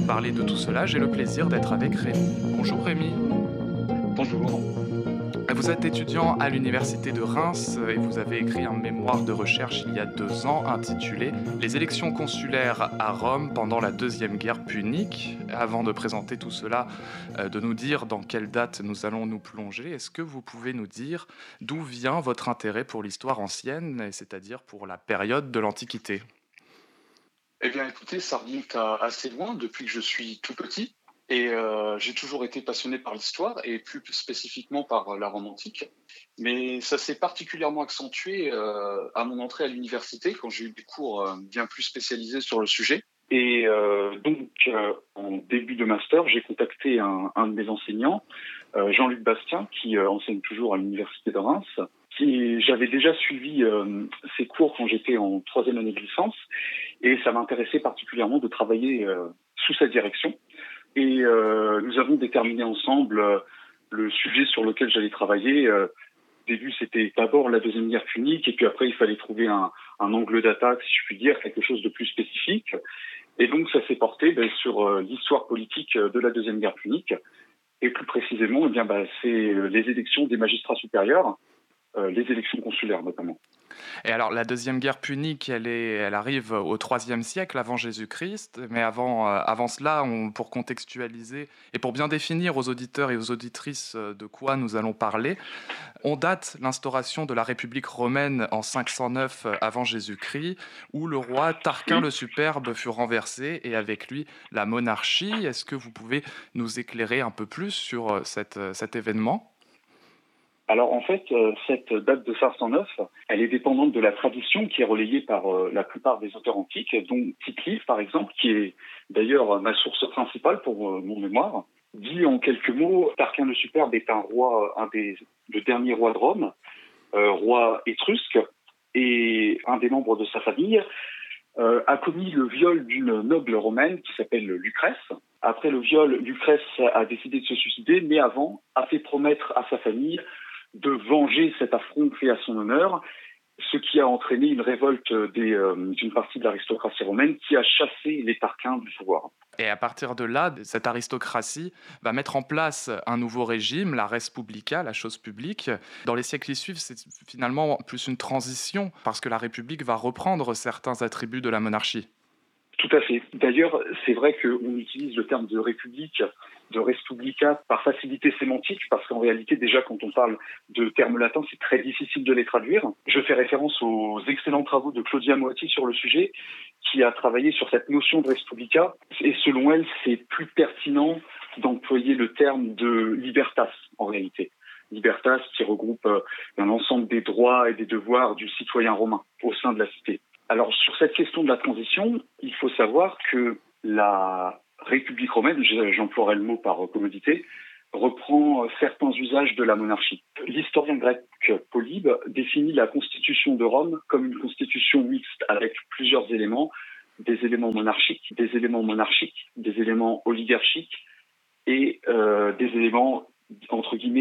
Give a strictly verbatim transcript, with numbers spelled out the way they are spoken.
parler de tout cela, j'ai le plaisir d'être avec Rémi. Bonjour Rémi. Bonjour. Vous êtes étudiant à l'université de Reims et vous avez écrit un mémoire de recherche il y a deux ans intitulé Les élections consulaires à Rome pendant la Deuxième Guerre punique. Avant de présenter tout cela, euh, de nous dire dans quelle date nous allons nous plonger, est-ce que vous pouvez nous dire d'où vient votre intérêt pour l'histoire ancienne, c'est-à-dire pour la période de l'Antiquité ? Eh bien, écoutez, ça remonte à assez loin depuis que je suis tout petit. Et euh, j'ai toujours été passionné par l'histoire et plus spécifiquement par euh, la Rome antique. Mais ça s'est particulièrement accentué euh, à mon entrée à l'université quand j'ai eu des cours euh, bien plus spécialisés sur le sujet. Et euh, donc, euh, en début de master, j'ai contacté un, un de mes enseignants, euh, Jean-Luc Bastien, qui euh, enseigne toujours à l'université de Reims. Qui, j'avais déjà suivi euh, ses cours quand j'étais en troisième année de licence, et ça m'intéressait particulièrement de travailler euh, sous sa direction. Et euh, nous avons déterminé ensemble euh, le sujet sur lequel j'allais travailler. Euh, au début, c'était d'abord la Deuxième Guerre punique, et puis après, il fallait trouver un, un angle d'attaque, si je puis dire, quelque chose de plus spécifique. Et donc, ça s'est porté ben, sur euh, l'histoire politique de la Deuxième Guerre punique, et plus précisément, eh bien, ben, c'est les élections des magistrats supérieurs, euh, les élections consulaires notamment. Et alors, la Deuxième Guerre punique, elle, est, elle arrive au troisième siècle avant Jésus-Christ, mais avant, euh, avant cela, on, pour contextualiser et pour bien définir aux auditeurs et aux auditrices de quoi nous allons parler, on date l'instauration de la République romaine en cinq cent neuf avant Jésus-Christ, où le roi Tarquin Oui. le Superbe fut renversé et avec lui la monarchie. Est-ce que vous pouvez nous éclairer un peu plus sur cette, cet événement ? Alors en fait, euh, cette date de cinq cent neuf, elle est dépendante de la tradition qui est relayée par euh, la plupart des auteurs antiques, dont Tite-Live par exemple, qui est d'ailleurs ma source principale pour euh, mon mémoire. Dit en quelques mots, Tarquin le Superbe est un roi, un des le dernier roi de Rome, euh, roi étrusque, et un des membres de sa famille euh, a commis le viol d'une noble romaine qui s'appelle Lucrèce. Après le viol, Lucrèce a décidé de se suicider, mais avant a fait promettre à sa famille de venger cet affront fait à son honneur, ce qui a entraîné une révolte des, euh, d'une partie de l'aristocratie romaine qui a chassé les Tarquins du pouvoir. Et à partir de là, cette aristocratie va mettre en place un nouveau régime, la res publica, la chose publique. Dans les siècles qui suivent, c'est finalement plus une transition, parce que la République va reprendre certains attributs de la monarchie. Tout à fait. D'ailleurs, c'est vrai qu'on utilise le terme de république, de res publica, par facilité sémantique, parce qu'en réalité, déjà, quand on parle de termes latins, c'est très difficile de les traduire. Je fais référence aux excellents travaux de Claudia Moatti sur le sujet, qui a travaillé sur cette notion de res publica, et selon elle, c'est plus pertinent d'employer le terme de libertas, en réalité. Libertas qui regroupe euh, un ensemble des droits et des devoirs du citoyen romain au sein de la cité. Alors, sur cette question de la transition, il faut savoir que la République romaine, j'emploierai le mot par commodité, reprend certains usages de la monarchie. L'historien grec Polybe définit la constitution de Rome comme une constitution mixte avec plusieurs éléments, des éléments monarchiques, des éléments monarchiques, des éléments oligarchiques et euh, des éléments, entre guillemets,